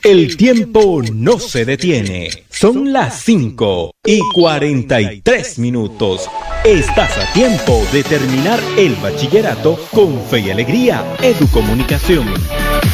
El tiempo no se detiene. Son las 5:43. Estás a tiempo de terminar el bachillerato con fe y alegría. Educomunicación.